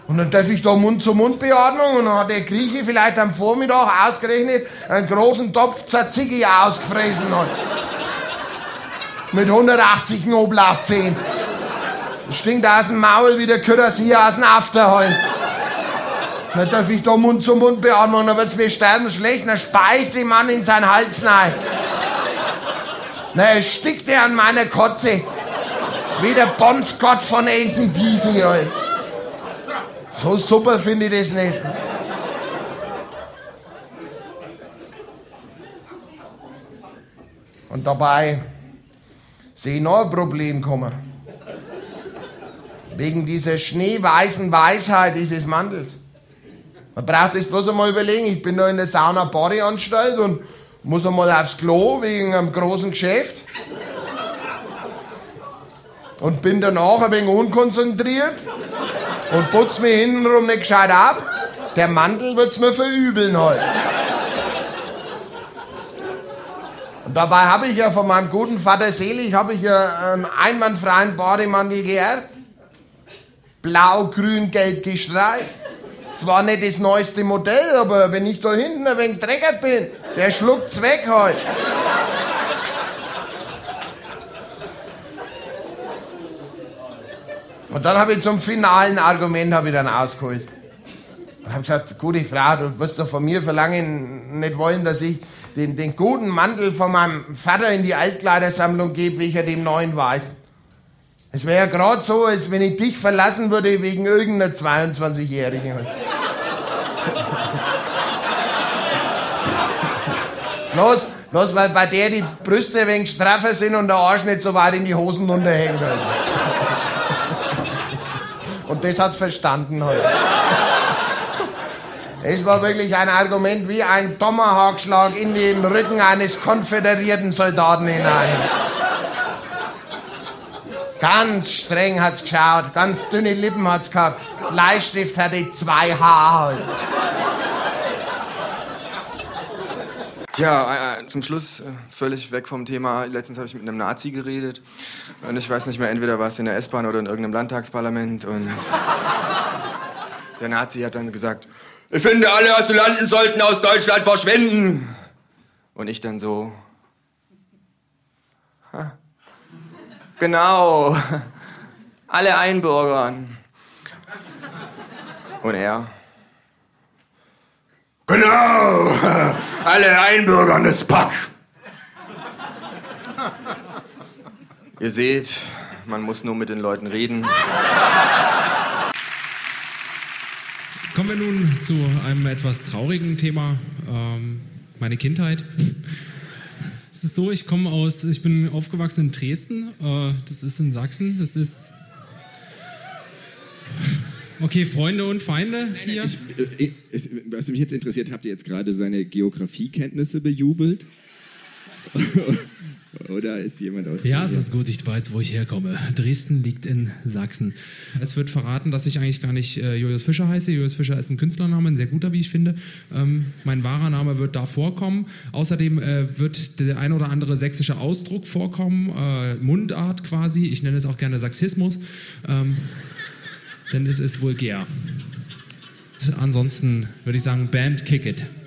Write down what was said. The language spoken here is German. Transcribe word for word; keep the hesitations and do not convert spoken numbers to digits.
Und dann darf ich da Mund-zu-Mund-Beatmung und dann hat der Grieche vielleicht am Vormittag ausgerechnet einen großen Topf Tzatziki ausgefressen. Hat. Mit hundertachtzig Knoblauchzehen. Das stinkt aus dem Maul wie der Kürassier aus dem Afterhall. Dann darf ich da Mund-zu-Mund-Beatmung, dann wird's mir sterbenschlecht, dann speicht der Mann in seinen Hals rein. Na, er stickt er an meiner Kotze. Wie der Bond-Gott von A C D C, halt. So super finde ich das nicht. Und dabei sehe ich noch ein Problem kommen. Wegen dieser schneeweißen Weisheit dieses Mantels. Man braucht das bloß einmal überlegen. Ich bin da in der Sauna-Badeanstalt und muss einmal aufs Klo wegen einem großen Geschäft. Und bin danach ein wenig unkonzentriert und putze mir hintenrum nicht gescheit ab. Der Mantel wird's mir verübeln halt. Und dabei habe ich ja von meinem guten Vater Selig habe ich ja einen einwandfreien Bademantel geerbt. Blau, grün, gelb gestreift. Zwar nicht das neueste Modell, aber wenn ich da hinten ein wenig dreckert bin, der schluckt's weg halt. Und dann habe ich zum finalen Argument habe ich dann ausgeholt. Und habe gesagt, gute Frau, du wirst doch von mir verlangen, nicht wollen, dass ich den, den guten Mantel von meinem Vater in die Altkleidersammlung gebe, wie ich ja dem neuen weiß. Es wäre ja gerade so, als wenn ich dich verlassen würde wegen irgendeiner zweiundzwanzigjährigen. Bloß, bloß weil bei der die Brüste ein wenig straffer sind und der Arsch nicht so weit in die Hosen runterhängt. Halt. Und das hat's verstanden heute. Es war wirklich ein Argument wie ein Tomahawk-Schlag in den Rücken eines konföderierten Soldaten hinein. Ganz streng hat's geschaut, ganz dünne Lippen hat's gehabt. Bleistift hatte zwei Haare. Ja, äh, zum Schluss, äh, völlig weg vom Thema. Letztens habe ich mit einem Nazi geredet. Und ich weiß nicht mehr, entweder war es in der S-Bahn oder in irgendeinem Landtagsparlament. Und der Nazi hat dann gesagt, ich finde, alle Asylanten sollten aus Deutschland verschwinden. Und ich dann so, ha, genau, alle einbürgern. Und er, genau, alle einbürgern das Pack. Ihr seht, man muss nur mit den Leuten reden. Kommen wir nun zu einem etwas traurigen Thema, ähm, meine Kindheit. Es ist so, ich komme aus, ich bin aufgewachsen in Dresden, äh, das ist in Sachsen, das ist... Okay, Freunde und Feinde hier. Ich, äh, ich, was mich jetzt interessiert, habt ihr jetzt gerade seine Geografiekenntnisse bejubelt? Oder ist jemand aus... Ja, es ist gut, ich weiß, wo ich herkomme. Dresden liegt in Sachsen. Es wird verraten, dass ich eigentlich gar nicht äh, Julius Fischer heiße. Julius Fischer ist ein Künstlername, ein sehr guter, wie ich finde. Ähm, mein wahrer Name wird da vorkommen. Außerdem äh, wird der ein oder andere sächsische Ausdruck vorkommen, äh, Mundart quasi. Ich nenne es auch gerne Saxismus, ähm, denn es ist vulgär. Ansonsten würde ich sagen, Band, kick it.